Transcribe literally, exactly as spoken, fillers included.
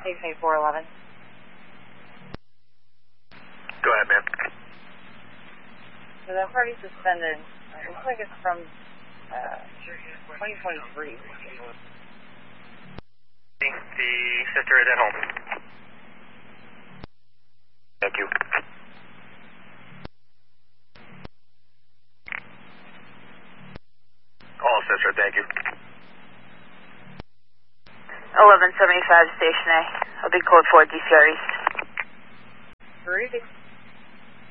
eight twenty-four eleven. Go ahead, ma'am. So that party suspended. It looks like it's from uh, twenty twenty-three. The sister is at home. Thank you. All sister, thank you. eleven seventy-five Station A. A big code four D C R East. Rudy.